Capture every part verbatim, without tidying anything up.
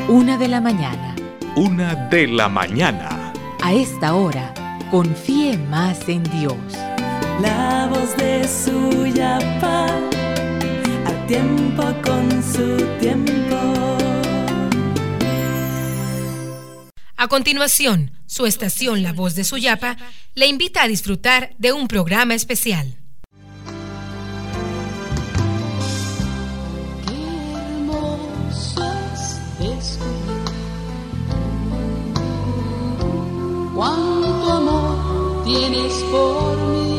Una de la mañana. Una de la mañana. A esta hora, confíe más en Dios. La voz de Suyapa, a tiempo con su tiempo. A continuación, su estación La Voz de Suyapa le invita a disfrutar de un programa especial. Cuánto amor tienes por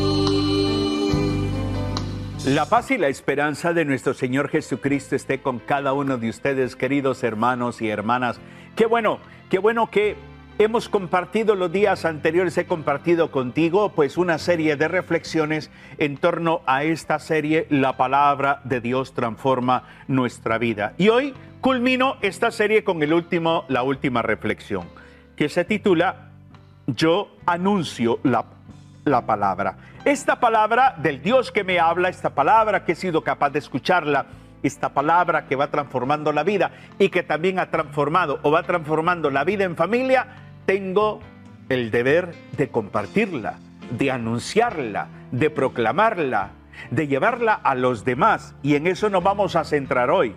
mí. La paz y la esperanza de nuestro Señor Jesucristo esté con cada uno de ustedes, queridos hermanos y hermanas. Qué bueno, qué bueno que hemos compartido los días anteriores, he compartido contigo pues una serie de reflexiones en torno a esta serie, La Palabra de Dios transforma nuestra vida. Y hoy culmino esta serie con el último, la última reflexión, que se titula Yo anuncio la, la palabra. Esta palabra del Dios que me habla, esta palabra que he sido capaz de escucharla, esta palabra que va transformando la vida y que también ha transformado o va transformando la vida en familia, tengo el deber de compartirla, de anunciarla, de proclamarla, de llevarla a los demás. Y en eso nos vamos a centrar hoy.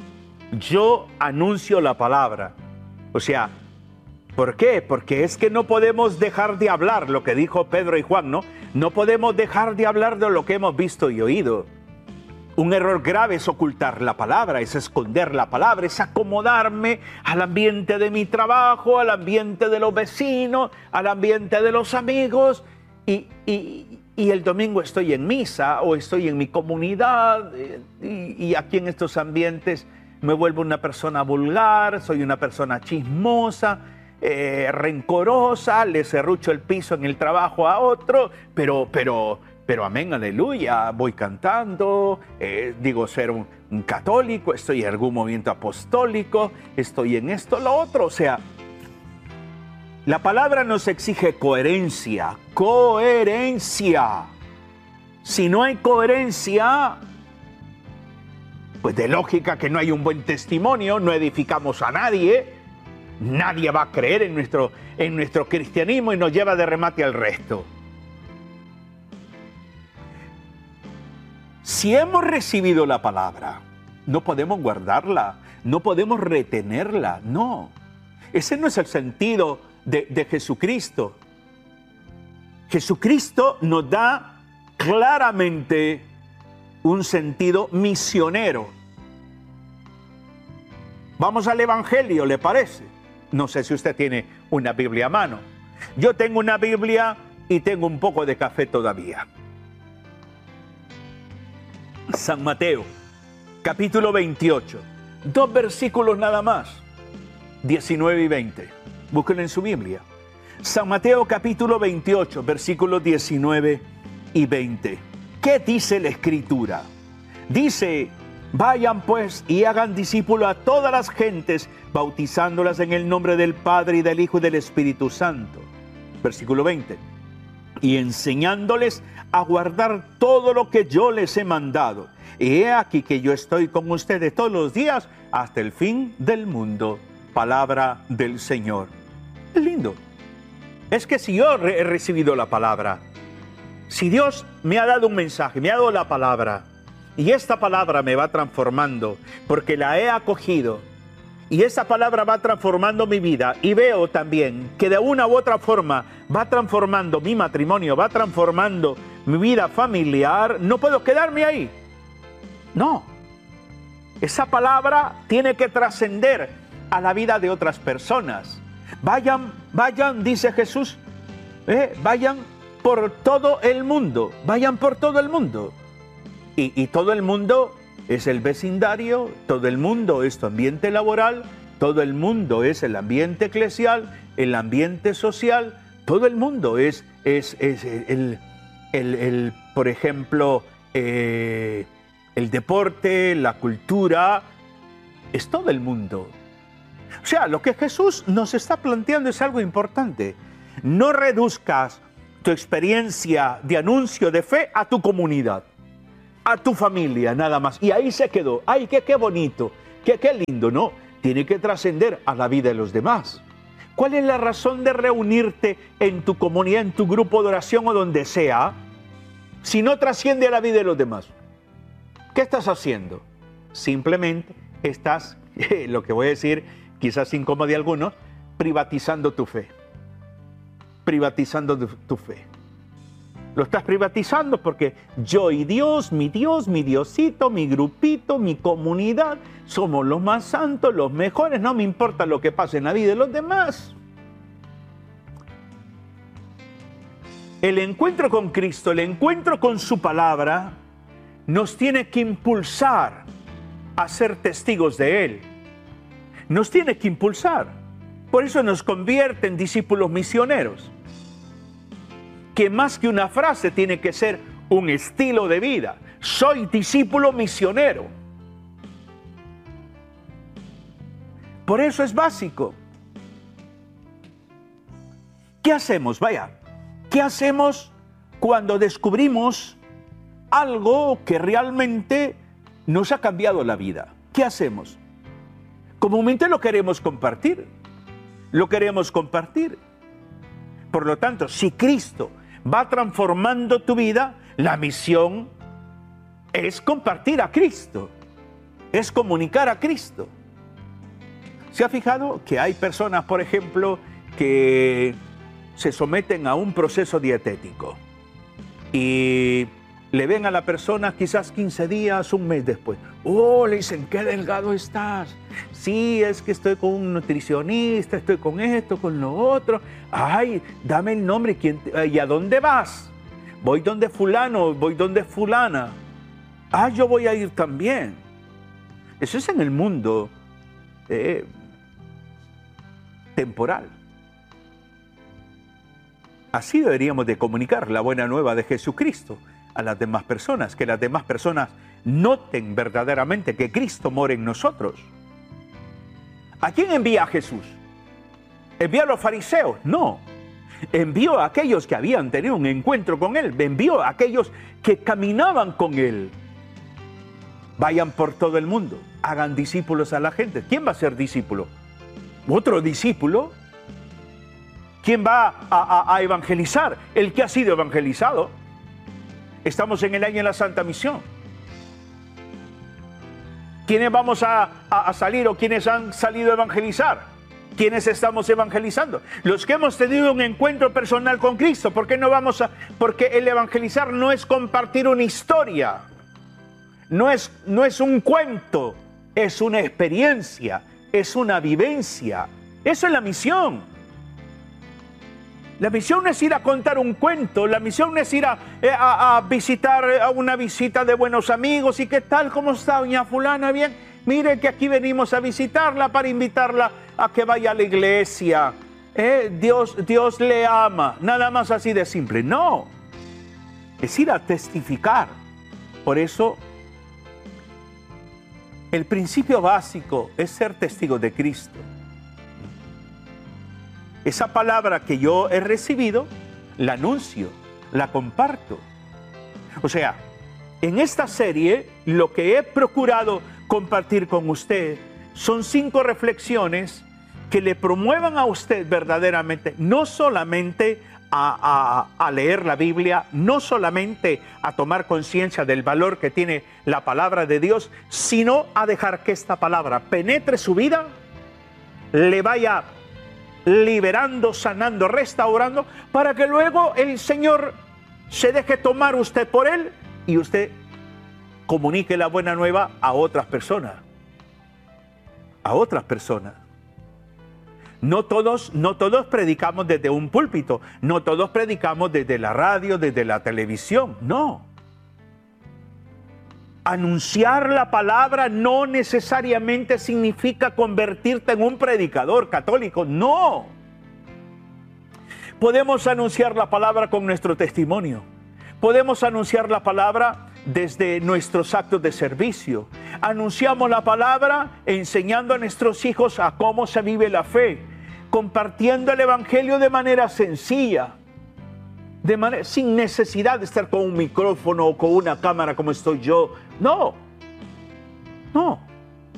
Yo anuncio la palabra. O sea, ¿por qué? Porque es que no podemos dejar de hablar, lo que dijo Pedro y Juan, ¿no? No podemos dejar de hablar de lo que hemos visto y oído. Un error grave es ocultar la palabra, es esconder la palabra, es acomodarme al ambiente de mi trabajo, al ambiente de los vecinos, al ambiente de los amigos. Y, y, y el domingo estoy en misa o estoy en mi comunidad y, y aquí en estos ambientes me vuelvo una persona vulgar, soy una persona chismosa, Eh, rencorosa, le serrucho el piso en el trabajo a otro, pero, pero, pero amén, aleluya, voy cantando, eh, digo ser un, un católico, estoy en algún movimiento apostólico, estoy en esto, lo otro. O sea, la palabra nos exige coherencia, coherencia. Si no hay coherencia, pues de lógica que no hay un buen testimonio, no edificamos a nadie. Nadie va a creer en nuestro, en nuestro cristianismo y nos lleva de remate al resto. Si hemos recibido la palabra, no podemos guardarla, no podemos retenerla, no. Ese no es el sentido de, de Jesucristo. Jesucristo nos da claramente un sentido misionero. Vamos al Evangelio, ¿le parece? No sé si usted tiene una Biblia a mano. Yo tengo una Biblia y tengo un poco de café todavía. San Mateo, capítulo veintiocho. Dos versículos nada más, diecinueve y veinte. Búsquenlo en su Biblia. San Mateo, capítulo veintiocho, versículos diecinueve y veinte. ¿Qué dice la Escritura? Dice: vayan pues y hagan discípulos a todas las gentes, bautizándolas en el nombre del Padre y del Hijo y del Espíritu Santo. Versículo veinte. Y enseñándoles a guardar todo lo que yo les he mandado. Y he aquí que yo estoy con ustedes todos los días hasta el fin del mundo. Palabra del Señor. Es lindo. Es que si yo he recibido la palabra, si Dios me ha dado un mensaje, me ha dado la palabra, y esta palabra me va transformando porque la he acogido, y esa palabra va transformando mi vida, y veo también que de una u otra forma va transformando mi matrimonio, va transformando mi vida familiar, no puedo quedarme ahí. No. Esa palabra tiene que trascender a la vida de otras personas. Vayan, vayan, dice Jesús, eh, vayan por todo el mundo, vayan por todo el mundo. Y, y todo el mundo es el vecindario, todo el mundo es tu ambiente laboral, todo el mundo es el ambiente eclesial, el ambiente social, todo el mundo es, es, es el, el, el, por ejemplo, eh, el deporte, la cultura, es todo el mundo. O sea, lo que Jesús nos está planteando es algo importante. No reduzcas tu experiencia de anuncio de fe a tu comunidad, a tu familia, nada más. Y ahí se quedó. ¡Ay, qué, qué bonito! Qué, qué lindo, ¿no? tiene que trascender a la vida de los demás. ¿Cuál es la razón de reunirte en tu comunidad, en tu grupo de oración o donde sea, si no trasciende a la vida de los demás? ¿Qué estás haciendo? Simplemente estás, lo que voy a decir, quizás incómodo de algunos, privatizando tu fe. Privatizando tu, tu fe. Lo estás privatizando porque yo y Dios, mi Dios, mi Diosito, mi grupito, mi comunidad, somos los más santos, los mejores, no me importa lo que pase en la vida de los demás. El encuentro con Cristo, el encuentro con su palabra, nos tiene que impulsar a ser testigos de Él. Nos tiene que impulsar. Por eso nos convierte en discípulos misioneros. Que más que una frase tiene que ser un estilo de vida. Soy discípulo misionero. Por eso es básico. ¿Qué hacemos? Vaya, ¿qué hacemos cuando descubrimos algo que realmente nos ha cambiado la vida? ¿Qué hacemos? Comúnmente lo queremos compartir. Lo queremos compartir. Por lo tanto, si Cristo va transformando tu vida, la misión es compartir a Cristo, es comunicar a Cristo. ¿Se ha fijado que hay personas, por ejemplo, que se someten a un proceso dietético y le ven a la persona quizás quince días, un mes después? Oh, le dicen, qué delgado estás. Sí, es que estoy con un nutricionista, estoy con esto, con lo otro. Ay, dame el nombre. ¿Quién te... ¿Y a dónde vas? Voy donde fulano, voy donde fulana. Ah, yo voy a ir también. Eso es en el mundo eh, temporal. Así deberíamos de comunicar la buena nueva de Jesucristo a las demás personas, que las demás personas noten verdaderamente que Cristo mora en nosotros. ¿A quién envía a Jesús? ¿Envía a los fariseos? No. Envió a aquellos que habían tenido un encuentro con Él. Envió a aquellos que caminaban con Él. Vayan por todo el mundo, hagan discípulos a la gente. ¿Quién va a ser discípulo? ¿Otro discípulo? ¿Quién va a, a, a evangelizar? El que ha sido evangelizado. Estamos en el año de la Santa Misión. ¿Quiénes vamos a, a, a salir o quiénes han salido a evangelizar? ¿Quiénes estamos evangelizando? Los que hemos tenido un encuentro personal con Cristo. ¿Por qué no vamos a...? Porque el evangelizar no es compartir una historia. No es, no es un cuento. Es una experiencia. Es una vivencia. Eso es la misión. La misión no es ir a contar un cuento, la misión no es ir a, a, a visitar a una visita de buenos amigos. ¿Y qué tal? ¿Cómo está doña fulana? Bien, mire que aquí venimos a visitarla para invitarla a que vaya a la iglesia. ¿Eh? Dios, Dios le ama, nada más así de simple. No, es ir a testificar. Por eso, el principio básico es ser testigo de Cristo. Esa palabra que yo he recibido, la anuncio, la comparto. O sea, en esta serie, lo que he procurado compartir con usted son cinco reflexiones que le promuevan a usted verdaderamente, no solamente a, a, a leer la Biblia, no solamente a tomar conciencia del valor que tiene la palabra de Dios, sino a dejar que esta palabra penetre su vida, le vaya liberando, sanando, restaurando, para que luego el Señor se deje tomar usted por Él y usted comunique la buena nueva a otras personas. A otras personas. No todos, no todos predicamos desde un púlpito, no todos predicamos desde la radio, desde la televisión, no. Anunciar la palabra no necesariamente significa convertirte en un predicador católico, no. Podemos anunciar la palabra con nuestro testimonio. Podemos anunciar la palabra desde nuestros actos de servicio. Anunciamos la palabra enseñando a nuestros hijos a cómo se vive la fe, compartiendo el evangelio de manera sencilla. De manera, sin necesidad de estar con un micrófono o con una cámara como estoy yo. No, no.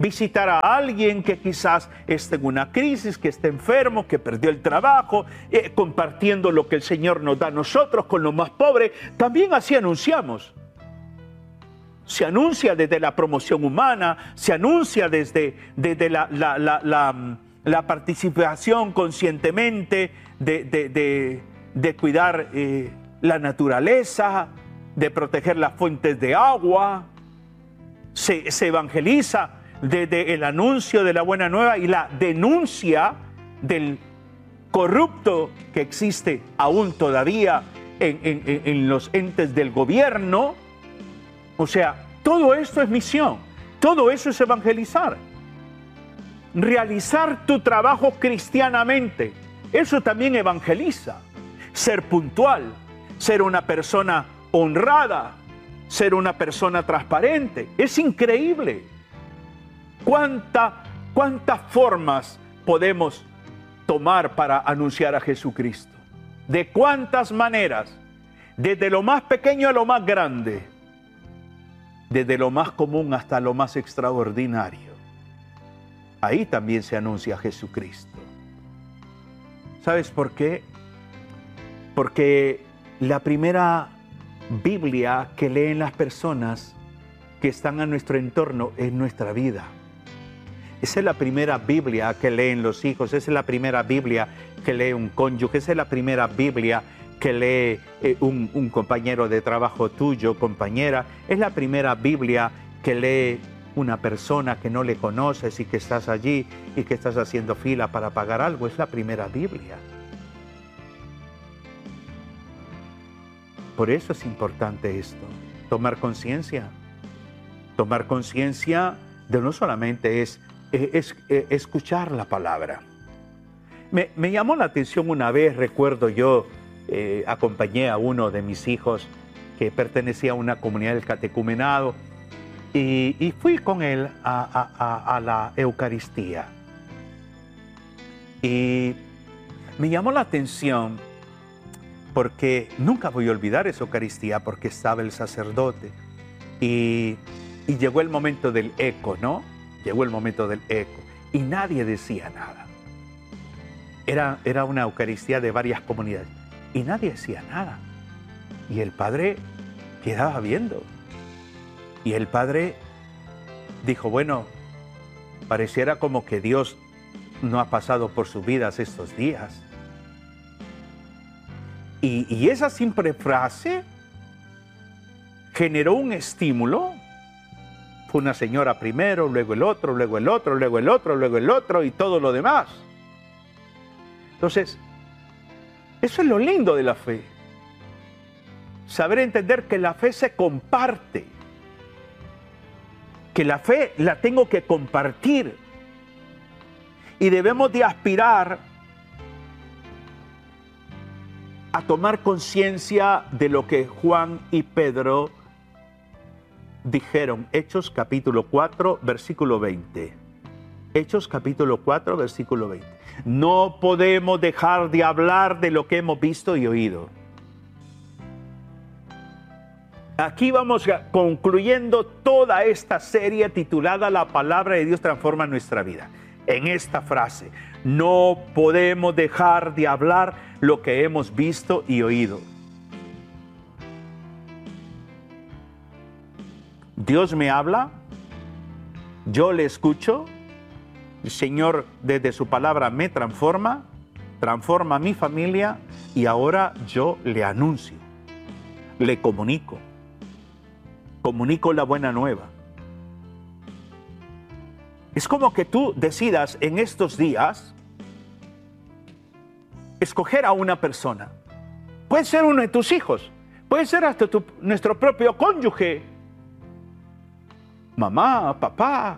visitar a alguien que quizás esté en una crisis, que esté enfermo, que perdió el trabajo, eh, compartiendo lo que el Señor nos da a nosotros con los más pobres. También así anunciamos. Se anuncia desde la promoción humana, se anuncia desde, desde la, la, la, la, la participación conscientemente de, de, de, de cuidar eh, la naturaleza, de proteger las fuentes de agua. Se, se evangeliza desde el anuncio de la buena nueva y la denuncia del corrupto que existe aún todavía en, en, en los entes del gobierno. O sea, todo esto es misión, todo eso es evangelizar. Realizar tu trabajo cristianamente, eso también evangeliza. Ser puntual, ser una persona honrada, ser una persona transparente. Es increíble cuánta, cuántas formas podemos tomar para anunciar a Jesucristo. De cuántas maneras, desde lo más pequeño a lo más grande, desde lo más común hasta lo más extraordinario. Ahí también se anuncia a Jesucristo. ¿Sabes por qué? Porque la primera Biblia que leen las personas que están a nuestro entorno es nuestra vida. Esa es la primera Biblia que leen los hijos, esa es la primera Biblia que lee un cónyuge, esa es la primera Biblia que lee eh, un, un compañero de trabajo tuyo, compañera. Es la primera Biblia que lee una persona que no le conoces y que estás allí y que estás haciendo fila para pagar algo. Es la primera Biblia. Por eso es importante esto, tomar conciencia. Tomar conciencia de no solamente es, es, es, es escuchar la palabra. Me, me llamó la atención una vez, recuerdo yo, Eh, acompañé a uno de mis hijos que pertenecía a una comunidad del catecumenado y, y fui con él a, a, a, a la Eucaristía. Y me llamó la atención porque nunca voy a olvidar esa Eucaristía, porque estaba el sacerdote y, y llegó el momento del eco, ¿no? Llegó el momento del eco y nadie decía nada. Era, era una Eucaristía de varias comunidades. Y nadie decía nada. Y el padre quedaba viendo. Y el padre dijo, bueno, pareciera como que Dios no ha pasado por sus vidas estos días. Y, y esa simple frase generó un estímulo. Fue una señora primero, luego el otro, luego el otro, luego el otro, luego el otro y todo lo demás. Entonces, eso es lo lindo de la fe. Saber entender que la fe se comparte. Que la fe la tengo que compartir. Y debemos de aspirar a tomar conciencia de lo que Juan y Pedro dijeron. Hechos capítulo cuatro, versículo veinte. Hechos capítulo cuatro, versículo veinte. No podemos dejar de hablar de lo que hemos visto y oído. Aquí vamos concluyendo toda esta serie titulada La palabra de Dios transforma nuestra vida. En esta frase, no podemos dejar de hablar lo que hemos visto y oído. Dios me habla, yo le escucho. El Señor desde su palabra me transforma, transforma a mi familia y ahora yo le anuncio, le comunico, comunico la buena nueva. Es como que tú decidas en estos días escoger a una persona. Puede ser uno de tus hijos, puede ser hasta tu, nuestro propio cónyuge, mamá, papá.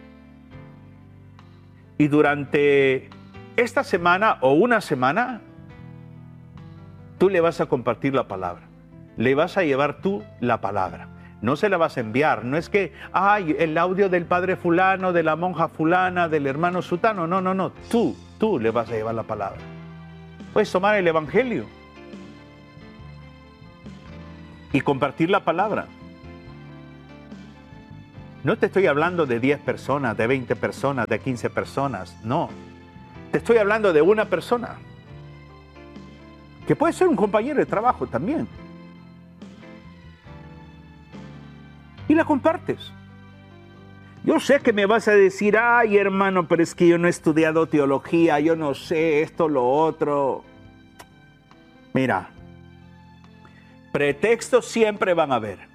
Y durante esta semana o una semana, tú le vas a compartir la palabra. Le vas a llevar tú la palabra. No se la vas a enviar. No es que, ay, el audio del padre fulano, de la monja fulana, del hermano sutano. No, no, no. Tú, tú le vas a llevar la palabra. Puedes tomar el evangelio y compartir la palabra. No te estoy hablando de diez personas, de veinte personas, de quince personas, no. Te estoy hablando de una persona, que puede ser un compañero de trabajo también. Y la compartes. Yo sé que me vas a decir, ay hermano, pero es que yo no he estudiado teología, yo no sé esto, lo otro. Mira, pretextos siempre van a haber.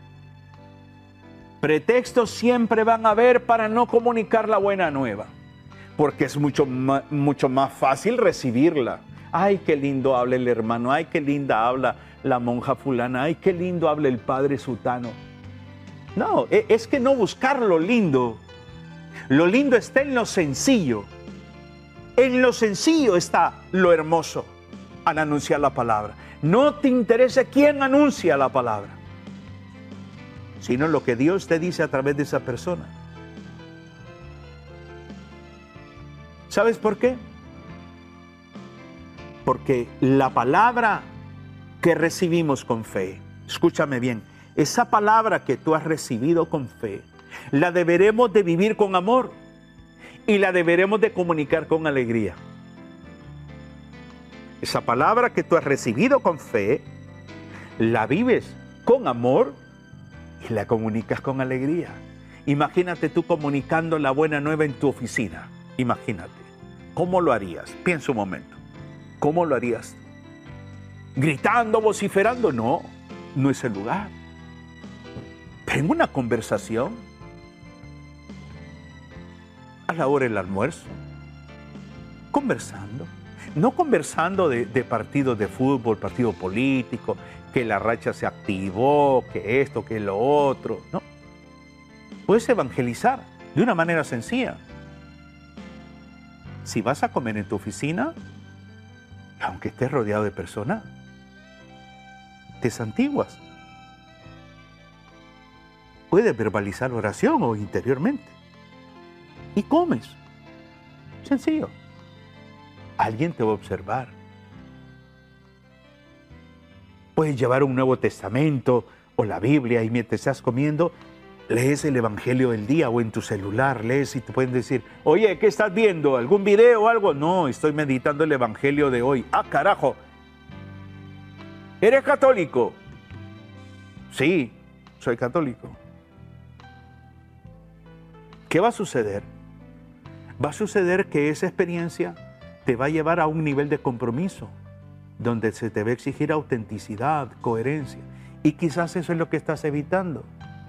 Pretextos siempre van a haber para no comunicar la buena nueva. Porque es mucho más, mucho más fácil recibirla. Ay, qué lindo habla el hermano, ay, qué linda habla la monja fulana, ay, qué lindo habla el padre sutano. No, es que no buscar lo lindo. Lo lindo está en lo sencillo. En lo sencillo está lo hermoso al anunciar la palabra. No te interesa quién anuncia la palabra, sino lo que Dios te dice a través de esa persona. ¿Sabes por qué? Porque la palabra que recibimos con fe, escúchame bien, esa palabra que tú has recibido con fe, la deberemos de vivir con amor y la deberemos de comunicar con alegría. Esa palabra que tú has recibido con fe, la vives con amor y la comunicas con alegría. Imagínate tú comunicando la buena nueva en tu oficina. Imagínate. ¿Cómo lo harías? Piensa un momento. ¿Cómo lo harías? ¿Gritando, vociferando? No, no es el lugar. Pero en una conversación, a la hora del almuerzo, conversando. No conversando de, de partidos de fútbol, partido político, que la racha se activó, que esto, que lo otro. No. Puedes evangelizar de una manera sencilla. Si vas a comer en tu oficina, aunque estés rodeado de personas, te santiguas. Puedes verbalizar oración o interiormente. Y comes. Sencillo. Alguien te va a observar. Puedes llevar un Nuevo Testamento o la Biblia y mientras estás comiendo, lees el Evangelio del día o en tu celular, lees y te pueden decir, oye, ¿qué estás viendo? ¿Algún video o algo? No, estoy meditando el Evangelio de hoy. Ah, carajo. ¿Eres católico? Sí, soy católico. ¿Qué va a suceder? Va a suceder que esa experiencia te va a llevar a un nivel de compromiso donde se te va a exigir autenticidad, coherencia. Y quizás eso es lo que estás evitando.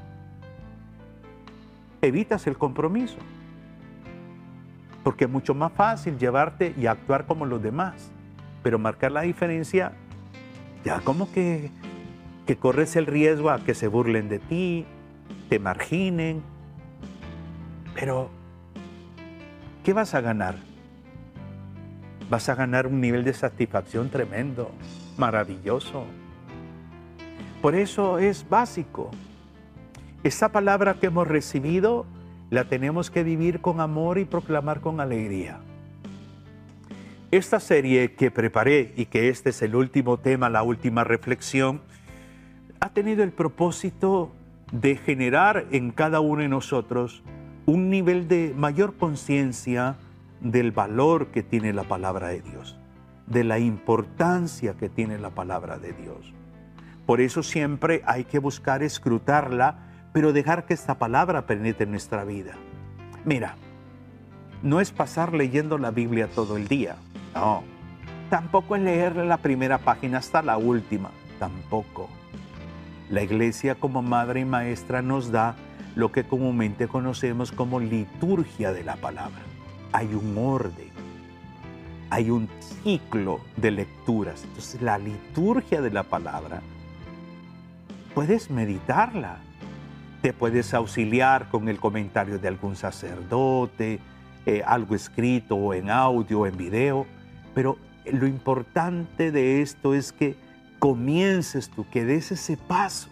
Evitas el compromiso. Porque es mucho más fácil llevarte y actuar como los demás. Pero marcar la diferencia, ya como que, que corres el riesgo a que se burlen de ti, te marginen. Pero, ¿qué vas a ganar? Vas a ganar un nivel de satisfacción tremendo, maravilloso. Por eso es básico. Esa palabra que hemos recibido la tenemos que vivir con amor y proclamar con alegría. Esta serie que preparé y que este es el último tema, la última reflexión, ha tenido el propósito de generar en cada uno de nosotros un nivel de mayor conciencia del valor que tiene la palabra de Dios, de la importancia que tiene la palabra de Dios. Por eso siempre hay que buscar escrutarla, pero dejar que esta palabra penetre en nuestra vida. Mira, no es pasar leyendo la Biblia todo el día, no. Tampoco es leer la primera página hasta la última, tampoco. La Iglesia como madre y maestra nos da lo que comúnmente conocemos como liturgia de la palabra. Hay un orden, hay un ciclo de lecturas. Entonces, la liturgia de la palabra, puedes meditarla. Te puedes auxiliar con el comentario de algún sacerdote, eh, algo escrito o en audio o en video. Pero lo importante de esto es que comiences tú, que des ese paso.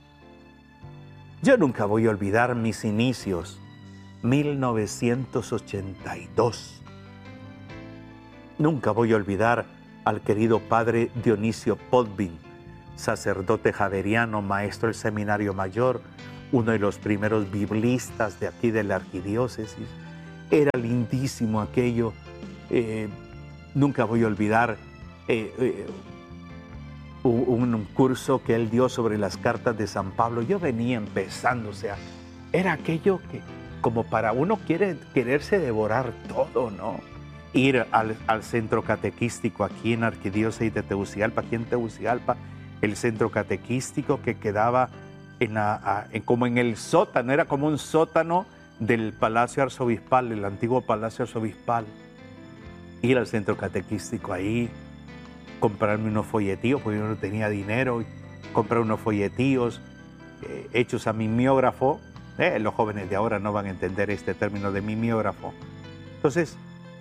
Yo nunca voy a olvidar mis inicios. mil novecientos ochenta y dos. Nunca voy a olvidar al querido padre Dionisio Potvin, sacerdote javeriano, maestro del seminario mayor, uno de los primeros biblistas de aquí de la arquidiócesis. Era lindísimo aquello. Eh, nunca voy a olvidar eh, eh, un, un curso que él dio sobre las cartas de San Pablo. Yo venía empezando, o sea, era aquello que como para uno quiere quererse devorar todo, ¿no? Ir al, al centro catequístico aquí en Arquidiócesis de Tegucigalpa, aquí en Tegucigalpa, el centro catequístico que quedaba en la, en, como en el sótano, era como un sótano del Palacio Arzobispal, el antiguo Palacio Arzobispal. Ir al centro catequístico ahí, comprarme unos folletillos, porque yo no tenía dinero, y comprar unos folletillos eh, hechos a mimeógrafo. Eh, los jóvenes de ahora no van a entender este término de mimeógrafo. Entonces,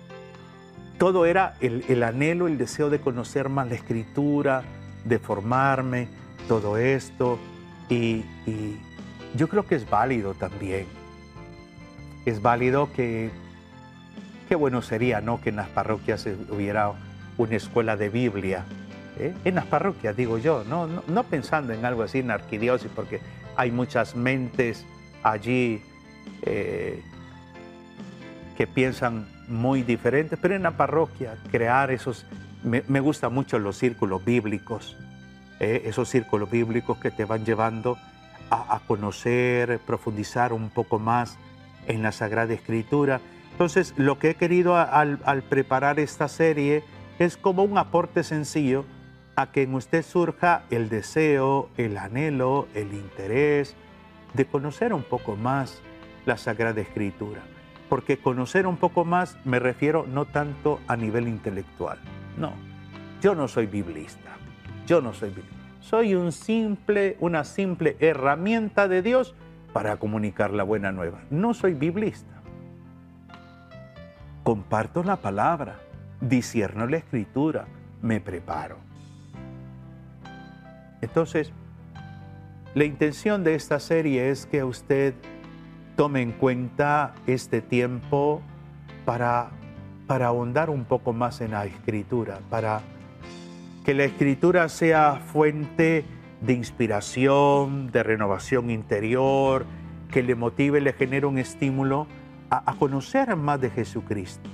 todo era el, el anhelo, el deseo de conocer más la Escritura, de formarme, todo esto. Y, y yo creo que es válido también. Es válido que, qué bueno sería, ¿no?, que en las parroquias hubiera una escuela de Biblia. ¿eh? En las parroquias, digo yo, no, no, no pensando en algo así en arquidiócesis, porque hay muchas mentes allí eh, que piensan muy diferentes, pero en la parroquia crear esos, me, me gustan mucho los círculos bíblicos, eh, esos círculos bíblicos que te van llevando a, a conocer, profundizar un poco más en la Sagrada Escritura. Entonces, lo que he querido a, al, al preparar esta serie es como un aporte sencillo a que en usted surja el deseo, el anhelo, el interés de conocer un poco más la Sagrada Escritura. Porque conocer un poco más me refiero no tanto a nivel intelectual. No, yo no soy biblista. Yo no soy biblista. Soy un simple, una simple herramienta de Dios para comunicar la buena nueva. No soy biblista. Comparto la palabra, discierno la Escritura, me preparo. Entonces, la intención de esta serie es que usted tome en cuenta este tiempo para, para ahondar un poco más en la Escritura, para que la Escritura sea fuente de inspiración, de renovación interior, que le motive, le genere un estímulo a, a conocer más de Jesucristo.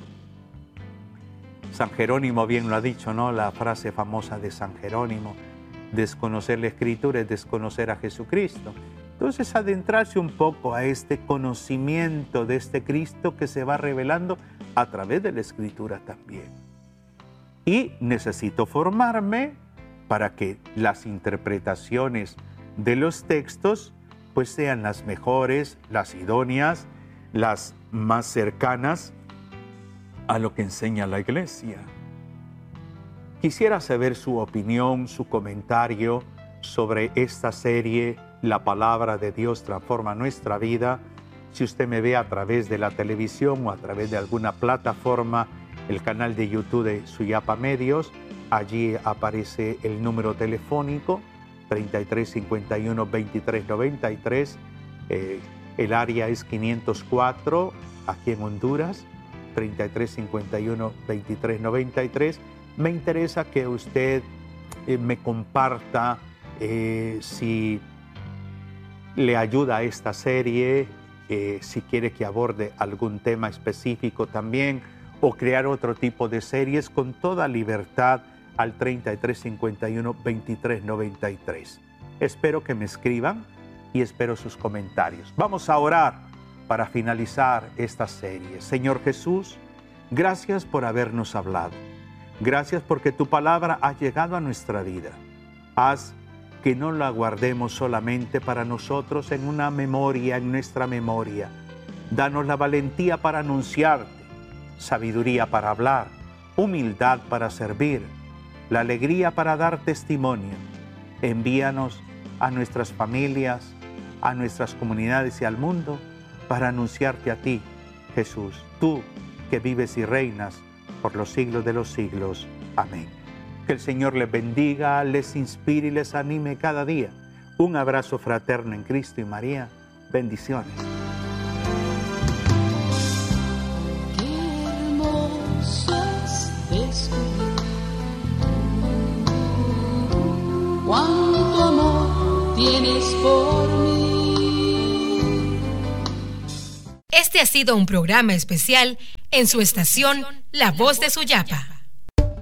San Jerónimo bien lo ha dicho, ¿no? La frase famosa de San Jerónimo: desconocer la Escritura es desconocer a Jesucristo. Entonces, adentrarse un poco a este conocimiento de este Cristo que se va revelando a través de la Escritura también. Y necesito formarme para que las interpretaciones de los textos pues sean las mejores, las idóneas, las más cercanas a lo que enseña la Iglesia. Quisiera saber su opinión, su comentario sobre esta serie, La Palabra de Dios transforma nuestra vida. Si usted me ve a través de la televisión o a través de alguna plataforma, el canal de YouTube de Suyapa Medios, allí aparece el número telefónico treinta y tres cincuenta y uno veintitrés noventa y tres. Eh, el área es quinientos cuatro, aquí en Honduras, treinta y tres cincuenta y uno veintitrés noventa y tres. Me interesa que usted eh, me comparta eh, si le ayuda a esta serie, eh, si quiere que aborde algún tema específico también, o crear otro tipo de series, con toda libertad al treinta y tres cincuenta y uno veintitrés noventa y tres. Espero que me escriban y espero sus comentarios. Vamos a orar para finalizar esta serie. Señor Jesús, gracias por habernos hablado. Gracias porque tu palabra ha llegado a nuestra vida. Haz que no la guardemos solamente para nosotros en una memoria, en nuestra memoria. Danos la valentía para anunciarte, sabiduría para hablar, humildad para servir, la alegría para dar testimonio. Envíanos a nuestras familias, a nuestras comunidades y al mundo para anunciarte a ti, Jesús, tú que vives y reinas por los siglos de los siglos. Amén. Que el Señor les bendiga, les inspire y les anime cada día. Un abrazo fraterno en Cristo y María. Bendiciones. Qué hermoso es descubrir cuánto amor tienes por mí. Este ha sido un programa especial en su estación La Voz de Suyapa.